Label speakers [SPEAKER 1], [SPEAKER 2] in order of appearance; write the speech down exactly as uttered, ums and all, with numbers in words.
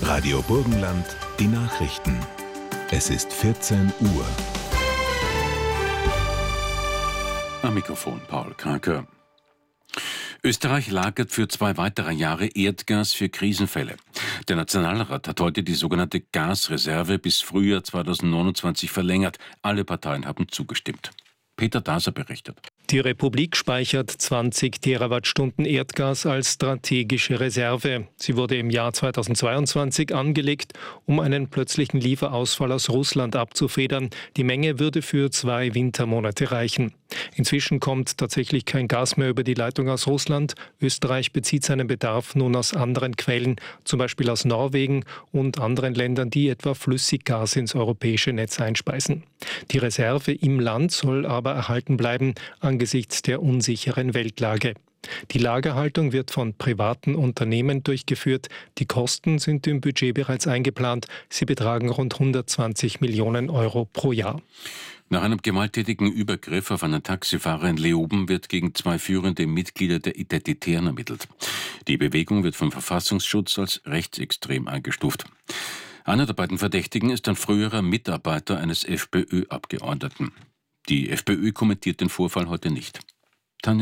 [SPEAKER 1] Radio Burgenland, die Nachrichten. Es ist vierzehn Uhr.
[SPEAKER 2] Am Mikrofon Paul Kraker. Österreich lagert für zwei weitere Jahre Erdgas für Krisenfälle. Der Nationalrat hat heute die sogenannte Gasreserve bis Frühjahr zweitausendneunundzwanzig verlängert. Alle Parteien haben zugestimmt. Peter Daser berichtet.
[SPEAKER 3] Die Republik speichert zwanzig Terawattstunden Erdgas als strategische Reserve. Sie wurde im Jahr zweitausendzweiundzwanzig angelegt, um einen plötzlichen Lieferausfall aus Russland abzufedern. Die Menge würde für zwei Wintermonate reichen. Inzwischen kommt tatsächlich kein Gas mehr über die Leitung aus Russland. Österreich bezieht seinen Bedarf nun aus anderen Quellen, zum Beispiel aus Norwegen und anderen Ländern, die etwa Flüssiggas ins europäische Netz einspeisen. Die Reserve im Land soll aber erhalten bleiben angesichts der unsicheren Weltlage. Die Lagerhaltung wird von privaten Unternehmen durchgeführt. Die Kosten sind im Budget bereits eingeplant. Sie betragen rund hundertzwanzig Millionen Euro pro Jahr.
[SPEAKER 2] Nach einem gewalttätigen Übergriff auf einen Taxifahrer in Leoben wird gegen zwei führende Mitglieder der Identitären ermittelt. Die Bewegung wird vom Verfassungsschutz als rechtsextrem eingestuft. Einer der beiden Verdächtigen ist ein früherer Mitarbeiter eines FPÖ-Abgeordneten. Die FPÖ kommentiert den Vorfall heute nicht.